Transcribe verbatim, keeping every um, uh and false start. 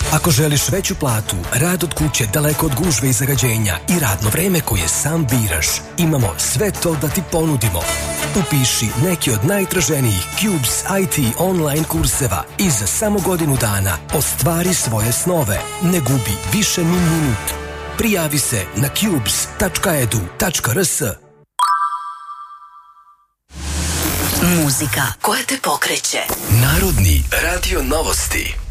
Ako želiš veću platu, rad od kuće daleko od gužve i zagađenja i radno vreme koje sam biraš, imamo sve to da ti ponudimo. Upiši neki od najtraženijih Cubes I T online kurseva i za samo godinu dana ostvari svoje snove. Ne gubi više ni minut. Prijavi se na cubes tačka edu tačka rs. Muzika koja te pokreće. Narodni radio novosti.